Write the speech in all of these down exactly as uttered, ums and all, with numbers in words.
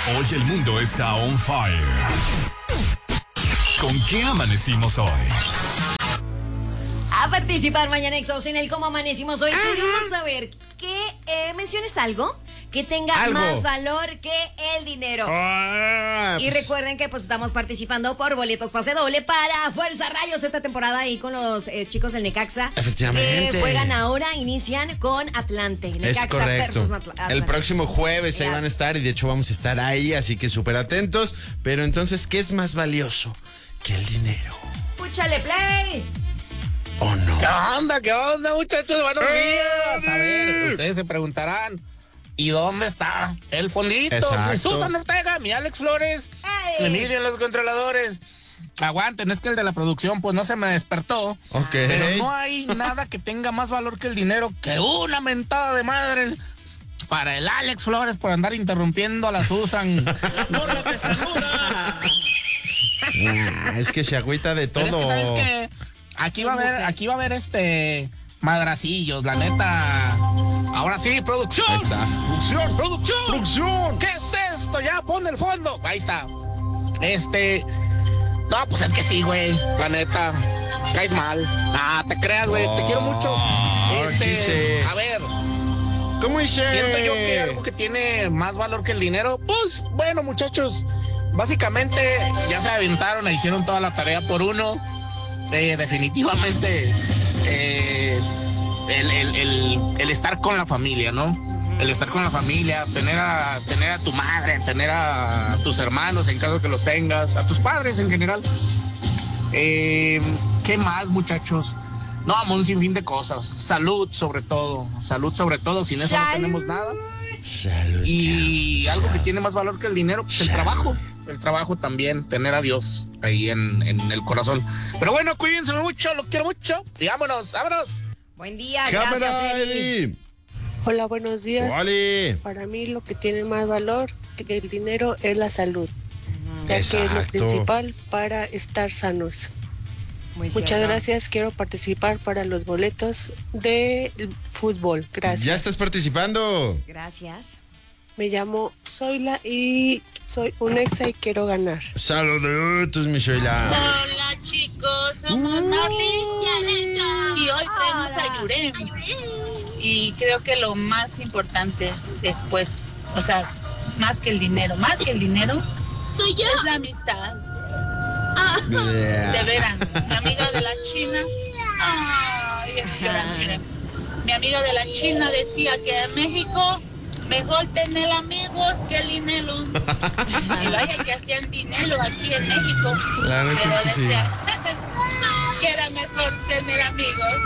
Hoy el mundo está on fire. ¿Con qué amanecimos hoy? A participar mañana Exos en el cómo amanecimos hoy. Queremos saber que eh, menciones algo que tenga ¿Algo? más valor que el dinero. Ah, Y pues, recuerden que pues estamos participando por boletos pase doble para Fuerza Rayos esta temporada ahí con los eh, chicos del Necaxa. Efectivamente. Que juegan ahora, inician con Atlante. Necaxa es correcto. versus Atl- Atlante. El próximo jueves ahí Yes. van a estar y de hecho vamos a estar ahí, así que súper atentos. Pero entonces, ¿qué es más valioso que el dinero? Escúchale play. ¿O no? ¿Qué onda? ¿Qué onda, muchachos? Buenos días. A ver, ustedes se preguntarán, ¿y dónde está el fondito? Exacto. Mi Susan Ortega, mi Alex Flores, ¡Ey! Emilio en los controladores. Aguanten, es que el de la producción pues no se me despertó. Ok. Pero no hay nada que tenga más valor que el dinero que una mentada de madre para el Alex Flores por andar interrumpiendo a la Susan. La morra te saluda. Ah, es que se agüita de todo. Pero es que, ¿sabes qué? Aquí va a haber, aquí va a haber este madracillos, la neta. Ahora sí, producción. Ahí está. ¡Producción! ¡Producción! ¡Producción! ¿Qué es esto? Ya, pon el fondo. Ahí está. Este. No, pues es que sí, güey. La neta. Caes mal. Ah, te creas, güey. Te quiero mucho. Oh, Este. quise. A ver. ¿Cómo dice? Siento yo que algo que tiene más valor que el dinero. Pues, bueno, muchachos. Básicamente, ya se aventaron e hicieron toda la tarea por uno. Eh, definitivamente. Eh, el, el, el, el estar con la familia, ¿no? El estar con la familia, tener a, tener a tu madre, tener a tus hermanos en caso que los tengas, a tus padres en general. Eh, ¿Qué más, muchachos? No, un sinfín de cosas. Salud, sobre todo. Salud, sobre todo. Sin eso no tenemos nada. Salud. Y algo que tiene más valor que el dinero, pues el trabajo. El trabajo también, tener a Dios ahí en, en el corazón. Pero bueno, cuídense mucho, los quiero mucho. Y vámonos, vámonos. Buen día, gracias, ¡Cámara, Eddie. Eddie! Hola, buenos días. ¡Vale! Para mí lo que tiene más valor que el dinero es la salud, ya que es lo Exacto. principal para estar sanos. Muy Muchas cierto. gracias, quiero participar para los boletos de fútbol. Gracias. Ya estás participando. Gracias. Me llamo Zoila y soy un exa y quiero ganar. Saludos, Michela. Hola chicos, somos Norly y Alexa y hoy traemos a Yurem. Y creo que lo más importante después, o sea, más que el dinero, más que el dinero, soy yo. Es la amistad. Yeah. De veras, mi amiga de la China, ay, estoy llorando, Yurem. Mi amiga de la China decía que en México mejor tener amigos que el dinero. Y vaya que hacían dinero aquí en México. La neta Pero es que sí. decía que era mejor tener amigos.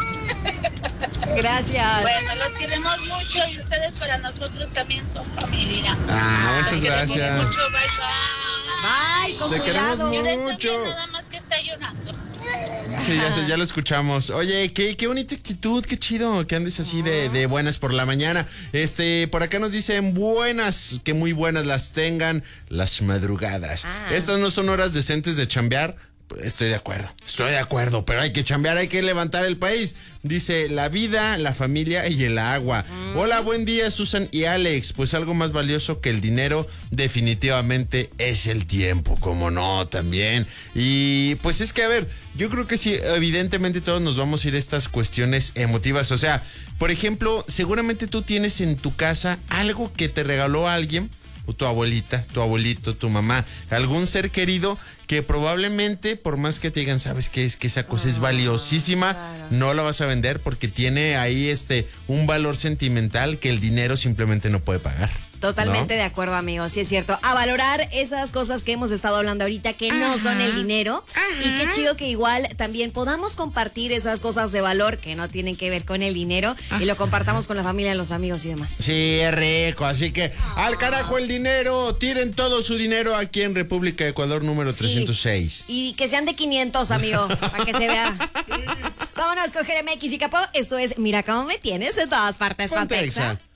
Gracias. Bueno, los queremos mucho y ustedes para nosotros también son familia. Ah, muchas Los queremos gracias. mucho, bye bye. Bye, con Te queremos cuidado. mucho. Lloren también, nada más que está llorando. Sí, ya, sé, ya lo escuchamos. Oye, qué, qué bonita actitud, qué chido que andes así de, de buenas por la mañana. Este, por acá nos dicen buenas, que muy buenas las tengan las madrugadas. Ah. Estas no son horas decentes de chambear. Estoy de acuerdo, estoy de acuerdo, pero hay que chambear, hay que levantar el país. Dice, la vida, la familia y el agua. Mm. Hola, buen día, Susan y Alex. Pues algo más valioso que el dinero definitivamente es el tiempo, como no, también. Y pues es que, a ver, yo creo que sí, evidentemente todos nos vamos a ir a estas cuestiones emotivas. O sea, por ejemplo, seguramente tú tienes en tu casa algo que te regaló alguien, o tu abuelita, tu abuelito, tu mamá, algún ser querido que probablemente, por más que te digan, sabes qué es que esa cosa es valiosísima, claro. no la vas a vender porque tiene ahí este un valor sentimental que el dinero simplemente no puede pagar. Totalmente ¿no? de acuerdo, amigos, sí es cierto. A valorar esas cosas que hemos estado hablando ahorita que no son el dinero. Y qué chido que igual también podamos compartir esas cosas de valor que no tienen que ver con el dinero y lo compartamos con la familia, los amigos y demás. Sí, es rico, así que al carajo el dinero, tiren todo su dinero aquí en República de Ecuador número Sí. trescientos seis. Y que sean de quinientos, amigo, para que se vea. Vámonos con Jeremy X y Capó. Esto es Mira cómo me tienes en todas partes, Ponte Pontexa. Exa.